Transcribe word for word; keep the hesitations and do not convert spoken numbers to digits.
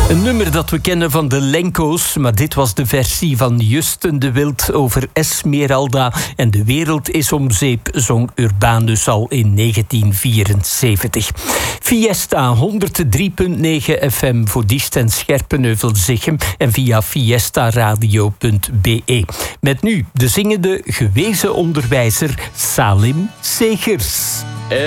Een nummer dat we kennen van de Lenko's, maar dit was de versie van Justin de Wild over Esmeralda. En de wereld is om zeep, zong Urbanus al in negentien vierenzeventig. Fiesta honderd drie komma negen F M voor Diest en Scherpenheuvel-Zichem en via fiestaradio punt b e. Met nu de zingende gewezen onderwijzer Salim Segers.